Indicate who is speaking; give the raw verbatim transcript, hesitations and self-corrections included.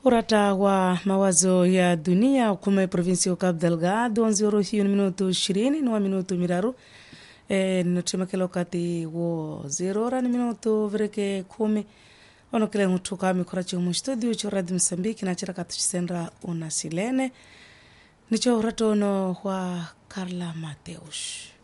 Speaker 1: Urata wa mawazo ya dunia kume provinsi ya Cabo Delgado onze oro hiyo ni minuto ishirini ni wa minuto miraru e, ninotemakela wakati wo zero ora ni minuto vireke kumi ono kile ngutuka mikora chumu studio cho Radio Msambiki na chira katuchisendra unasilene nicho uratono wa Carla Mateus.